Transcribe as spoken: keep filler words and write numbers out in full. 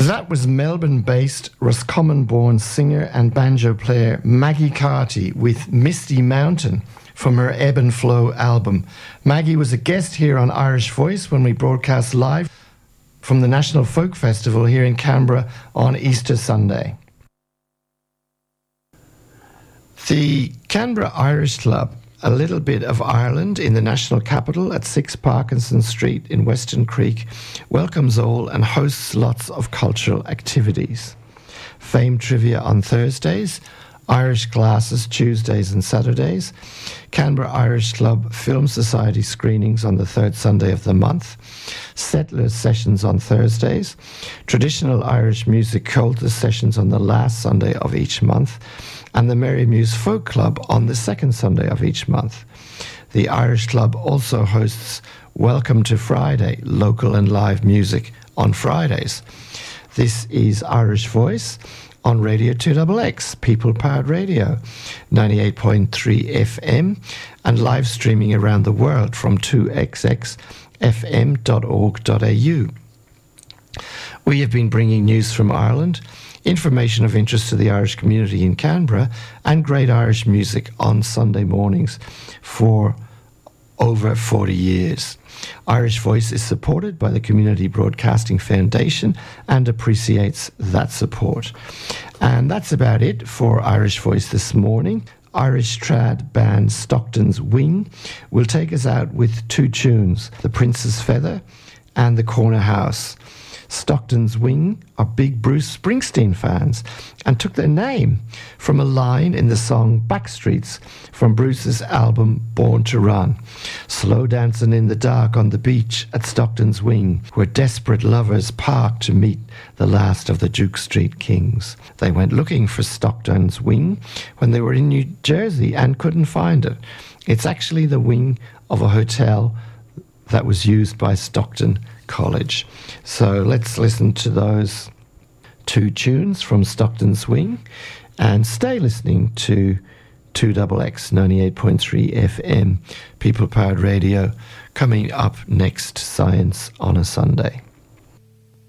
That was Melbourne-based, Roscommon-born singer and banjo player Maggie Carty with Misty Mountain from her Ebb and Flow album. Maggie was a guest here on Irish Voice when we broadcast live from the National Folk Festival here in Canberra on Easter Sunday. The Canberra Irish Club, a little bit of Ireland in the national capital at six Parkinson Street in Weston Creek, welcomes all and hosts lots of cultural activities. Fame trivia on Thursdays, Irish classes Tuesdays and Saturdays, Canberra Irish Club Film Society screenings on the third Sunday of the month, Settlers sessions on Thursdays, traditional Irish music cultus sessions on the last Sunday of each month, and the Merry Muse Folk Club on the second Sunday of each month. The Irish Club also hosts Welcome to Friday, local and live music on Fridays. This is Irish Voice on Radio two X X, People-Powered Radio, ninety-eight point three F M, and live streaming around the world from two x x f m dot org dot a u. We have been bringing news from Ireland, information of interest to the Irish community in Canberra, and great Irish music on Sunday mornings for over forty years. Irish Voice is supported by the Community Broadcasting Foundation and appreciates that support. And that's about it for Irish Voice this morning. Irish trad band Stockton's Wing will take us out with two tunes, The Prince's Feather and The Corner House. Stockton's Wing are big Bruce Springsteen fans and took their name from a line in the song Backstreets from Bruce's album Born to Run. Slow dancing in the dark on the beach at Stockton's Wing, where desperate lovers parked to meet the last of the Duke Street Kings. They went looking for Stockton's Wing when they were in New Jersey and couldn't find it. It's actually the wing of a hotel that was used by Stockton College. So let's listen to those two tunes from Stockton's Wing and stay listening to two X X ninety-eight point three F M, People Powered Radio, coming up next, Science on a Sunday.